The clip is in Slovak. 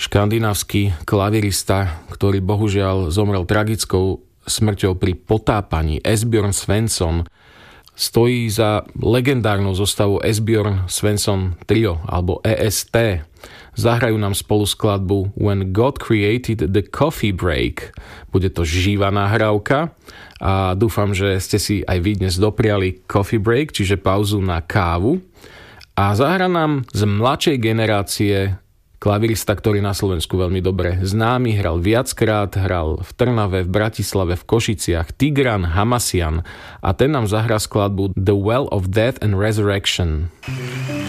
škandinávsky klavirista, ktorý bohužiaľ zomrel tragickou smrťou pri potápaní. Esbjörn Svensson stojí za legendárnou zostavou Esbjörn Svensson Trio alebo EST. Zahrajú nám spolu skladbu When God Created the Coffee Break. Bude to živá nahrávka a dúfam, že ste si aj vy dnes dopriali coffee break, čiže pauzu na kávu. A zahra nám z mladšej generácie klavirista, ktorý na Slovensku veľmi dobre známy, hral viackrát, hral v Trnave, v Bratislave, v Košiciach, Tigran Hamasyan a ten nám zahrá skladbu The Well of Death and Resurrection.